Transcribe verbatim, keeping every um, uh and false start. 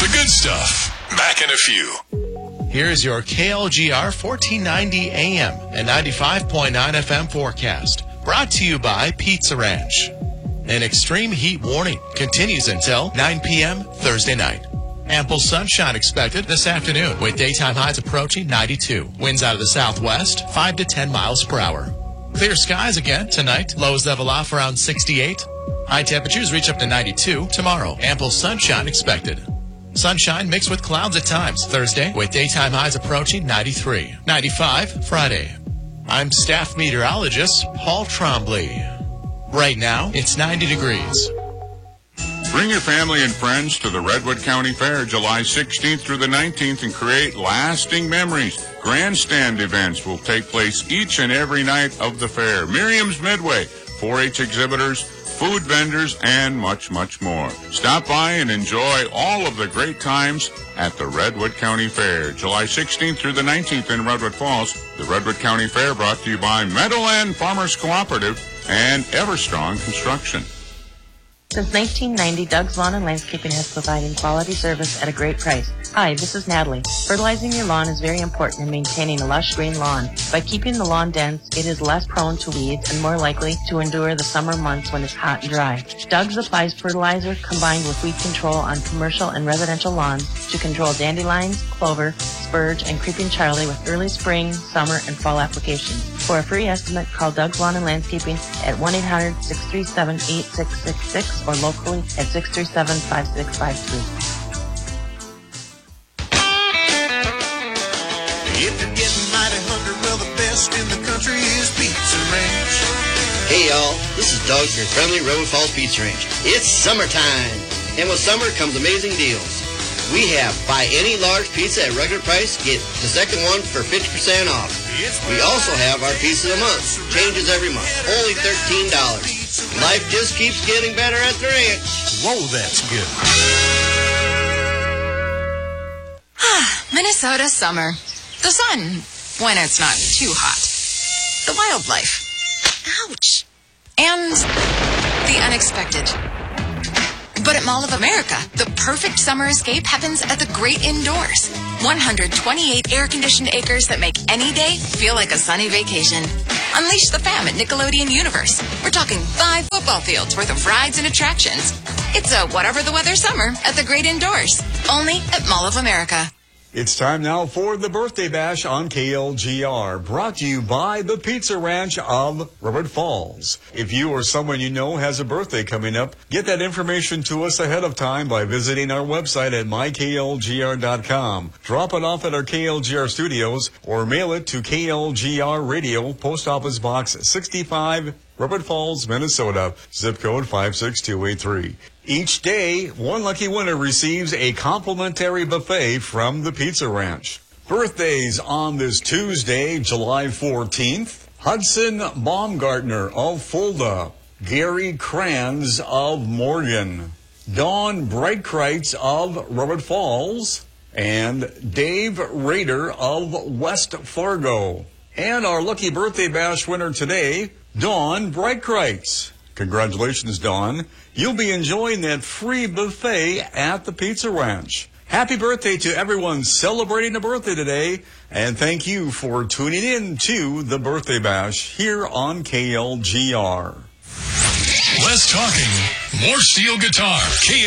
The good stuff. Back in a few. Here's your K L G R fourteen ninety A M and ninety-five point nine F M forecast. Brought to you by Pizza Ranch. An extreme heat warning continues until nine p.m. Thursday night. Ample sunshine expected this afternoon with daytime highs approaching ninety-two. Winds out of the southwest, five to ten miles per hour. Clear skies again tonight. Lows level off around sixty-eight. High temperatures reach up to ninety-two tomorrow. Ample sunshine expected. Sunshine mixed with clouds at times Thursday with daytime highs approaching ninety-three. ninety-five Friday. I'm staff meteorologist Paul Trombley. Right now, it's ninety degrees. Bring your family and friends to the Redwood County Fair July sixteenth through the nineteenth and create lasting memories. Grandstand events will take place each and every night of the fair. Miriam's Midway, four H exhibitors, food vendors, and much, much more. Stop by and enjoy all of the great times at the Redwood County Fair, July sixteenth through the nineteenth in Redwood Falls. The Redwood County Fair brought to you by Meadowland Farmers Cooperative and Everstrong Construction. Since nineteen ninety, Doug's Lawn and Landscaping has provided quality service at a great price. Hi, this is Natalie. Fertilizing your lawn is very important in maintaining a lush green lawn. By keeping the lawn dense, it is less prone to weeds and more likely to endure the summer months when it's hot and dry. Doug's applies fertilizer combined with weed control on commercial and residential lawns to control dandelions, clover, spurge, and creeping Charlie with early spring, summer, and fall applications. For a free estimate, call Doug's Lawn and Landscaping at one eight hundred, six three seven, eight six six six or locally at six three seven, five six five three. If you're getting mighty hungry, well, the best in the country is Pizza Ranch. Hey, y'all. This is Doug from your friendly Redwood Falls Pizza Ranch. It's summertime, and with summer comes amazing deals. We have buy any large pizza at regular price, get the second one for fifty percent off. We also have our pizza of the month. Changes every month. Only thirteen dollars. Life just keeps getting better at the ranch. Whoa, that's good. Minnesota summer. The sun, when it's not too hot. The wildlife. Ouch. And the unexpected. But at Mall of America, the perfect summer escape happens at the great indoors. one hundred twenty-eight air-conditioned acres that make any day feel like a sunny vacation. Unleash the fam at Nickelodeon Universe. We're talking five football fields worth of rides and attractions. It's a whatever the weather summer at the great indoors. Only at Mall of America. It's time now for the Birthday Bash on K L G R, brought to you by the Pizza Ranch of Redwood Falls. If you or someone you know has a birthday coming up, get that information to us ahead of time by visiting our website at my k l g r dot com. Drop it off at our K L G R studios or mail it to K L G R Radio, Post Office Box sixty-five, Redwood Falls, Minnesota, zip code five six two eight three. Each day, one lucky winner receives a complimentary buffet from the Pizza Ranch. Birthdays on this Tuesday, July fourteenth. Hudson Baumgartner of Fulda. Gary Kranz of Morgan. Dawn Breitkreitz of Redwood Falls. And Dave Rader of West Fargo. And our lucky birthday bash winner today, Dawn Breitkreitz. Congratulations, Dawn. You'll be enjoying that free buffet at the Pizza Ranch. Happy birthday to everyone celebrating a birthday today, and thank you for tuning in to the Birthday Bash here on K L G R. Less talking, more steel guitar. K